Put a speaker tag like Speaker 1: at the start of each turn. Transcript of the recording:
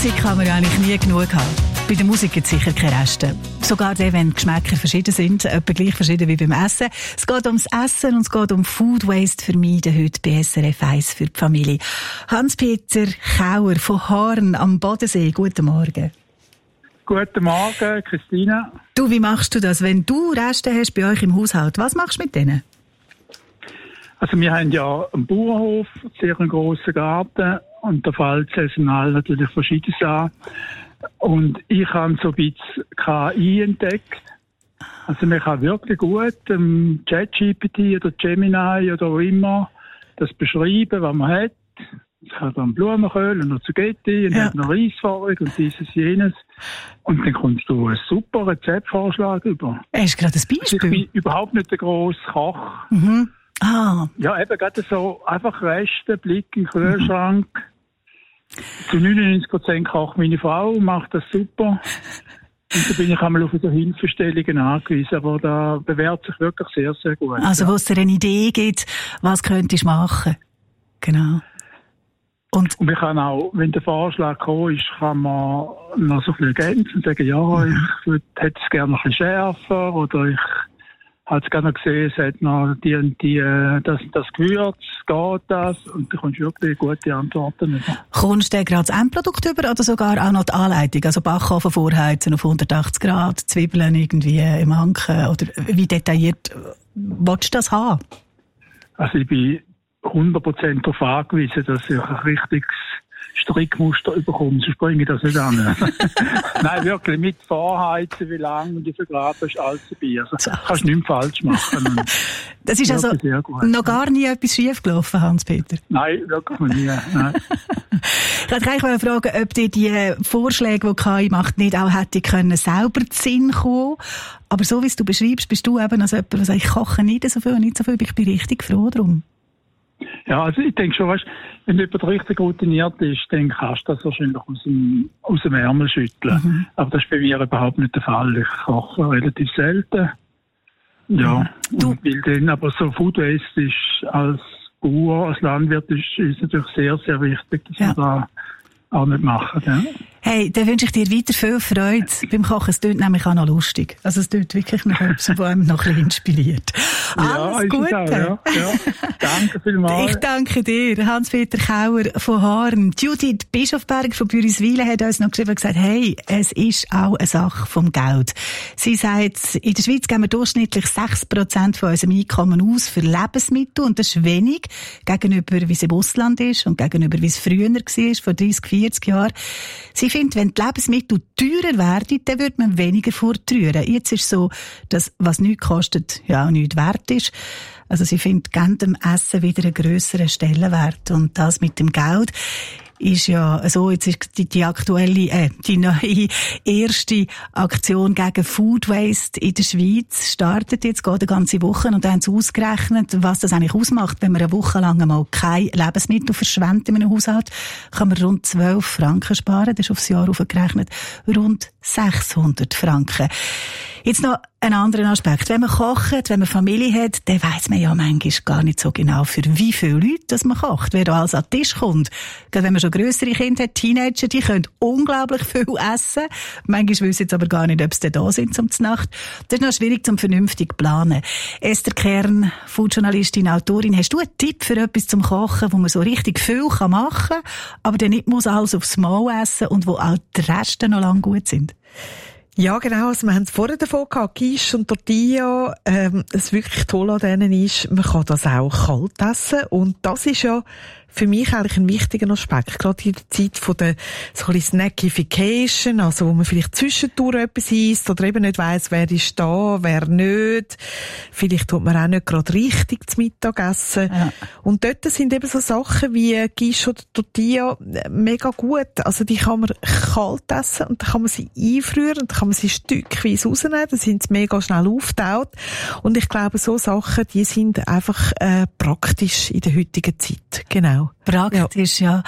Speaker 1: Musik kann man eigentlich nie genug haben. Bei der Musik gibt es sicher keine Reste. Sogar dann, wenn die Geschmäcker verschieden sind, etwa gleich verschieden wie beim Essen. Es geht ums Essen und es geht um Food Waste vermeiden heute bei SRF 1 für die Familie. Hans-Peter Kauer von Haarn am Bodensee, guten Morgen.
Speaker 2: Guten Morgen, Christina.
Speaker 1: Du, wie machst du das, wenn du Reste hast bei euch im Haushalt? Was machst du mit denen?
Speaker 2: Also wir haben ja einen Bauernhof, einen sehr grossen Garten und da fällt saisonal natürlich Verschiedenes an. Und ich habe so ein bisschen KI entdeckt. Also man kann wirklich gut ChatGPT oder Gemini oder wo immer das beschreiben, was man hat. Ich habe dann Blumenkohl und noch Zucchetti und hat noch Reisvorräte und dieses, jenes. Und dann kommst du einen super Rezeptvorschlag über.
Speaker 1: Hast du gerade ein Beispiel?
Speaker 2: Also ich bin überhaupt nicht der grosse Koch.
Speaker 1: Mhm. Ah.
Speaker 2: Ja, eben gerade so einfach Reste, Blick in den Kühlschrank. Zu 99% kocht meine Frau, macht das super. Und da bin ich einmal auf die Hilfestellungen angewiesen, aber da bewährt sich wirklich sehr, sehr gut.
Speaker 1: Also, wo es dir eine Idee gibt, was könntest du machen? Genau. Und
Speaker 2: man kann auch, wenn der Vorschlag gekommen ist, kann man noch so ein bisschen ergänzen und sagen, ja, ich hätte es gerne noch ein bisschen schärfer oder ich habe es gerne gesehen, es hat noch die und die, das Gewürz, geht das? Und da kommst du wirklich gute Antworten über.
Speaker 1: Kommst du gerade das Endprodukt über oder sogar auch noch die Anleitung? Also Backofen vorheizen auf 180 Grad, Zwiebeln irgendwie im Anken oder wie detailliert willst du das haben?
Speaker 2: Also ich bin 100% darauf angewiesen, dass ich ein richtiges Strickmuster bekomme, sonst bringe ich das nicht an. Nein, wirklich mit Vorheizen, wie lang und wie viel Grad, das ist alles dabei. Also kannst du nichts falsch machen.
Speaker 1: Das ist also noch gar nie etwas schief gelaufen, Hans-Peter?
Speaker 2: Nein, wirklich nie. Nein.
Speaker 1: Ich wollte gleich mal fragen, ob dir die Vorschläge, die KI macht, nicht auch hätte können selber zu Sinn kommen. Aber so wie es du beschreibst, bist du eben als jemand, der sagt, ich koche nicht so viel, ich bin richtig froh darum.
Speaker 2: Ja, also ich denke schon, weißt, wenn jemand richtig routiniert ist, dann kannst du das wahrscheinlich aus dem Ärmel schütteln. Mhm. Aber das ist bei mir überhaupt nicht der Fall. Ich koche relativ selten. Ja, weil dann aber so Food Waste ist als Bauer, als Landwirt ist natürlich sehr, sehr wichtig, dass wir da auch nicht machen. Ja.
Speaker 1: Hey, dann wünsche ich dir weiter viel Freude beim Kochen. Es klingt nämlich auch noch lustig. Also es klingt wirklich noch etwas, was einem noch ein bisschen inspiriert. Alles Gute.
Speaker 2: Auch, ja. Danke vielmals.
Speaker 1: Ich danke dir, Hans-Peter Kauer von Haarn. Judith Bischofberg von Büriswil hat uns noch geschrieben und gesagt, hey, es ist auch eine Sache vom Geld. Sie sagt, in der Schweiz geben wir durchschnittlich 6% von unserem Einkommen aus für Lebensmittel und das ist wenig gegenüber, wie es im Ausland ist und gegenüber, wie es früher war, vor 30, 40 Jahren. Sie findet, wenn die Lebensmittel teurer werden, dann würde man weniger fortrühren. Jetzt ist es so, dass was nichts kostet, ja auch nichts wert ist. Also sie findet, geben dem Essen wieder einen grösseren Stellenwert. Und das mit dem Geld ist ja so, jetzt ist die aktuelle, die neue erste Aktion gegen Food Waste in der Schweiz startet jetzt, geht eine ganze Woche und da haben sie ausgerechnet, was das eigentlich ausmacht. Wenn man eine Woche lang einmal kein Lebensmittel verschwendet in einem Haushalt, kann man rund 12 Franken sparen, das ist aufs Jahr aufgerechnet, rund 600 Franken. Jetzt noch ein anderer Aspekt. Wenn man kocht, wenn man Familie hat, dann weiss man ja manchmal gar nicht so genau, für wie viele Leute dass man kocht, wer da alles an den Tisch kommt. Gerade wenn man schon grössere Kinder hat, Teenager, die können unglaublich viel essen. Manchmal wissen jetzt aber gar nicht, ob sie da sind zum Nacht. Das ist noch schwierig zum vernünftig planen. Esther Kern, Foodjournalistin, Autorin, hast du einen Tipp für etwas zum Kochen, wo man so richtig viel machen kann, aber dann nicht muss alles aufs Mal essen und wo auch die Reste noch lange gut sind?
Speaker 3: Ja, genau. Also wir haben es vorher davon gehabt, Quiche und Tortilla. Das wirklich Tolle an denen ist, man kann das auch kalt essen. Und das ist ja für mich eigentlich ein wichtiger Aspekt. Gerade in der Zeit von der, so ein bisschen Snackification, also wo man vielleicht zwischendurch etwas isst oder eben nicht weiss, wer ist da, wer nicht. Vielleicht tut man auch nicht gerade richtig zum Mittagessen. Ja. Und dort sind eben so Sachen wie Quiche oder Tortilla mega gut. Also die kann man kalt essen und dann kann man sie einfrieren und dann kann man sie stückweise rausnehmen. Dann sind sie mega schnell aufgetaut. Und ich glaube, so Sachen, die sind einfach praktisch in der heutigen Zeit. Genau.
Speaker 1: Praktisch, ja.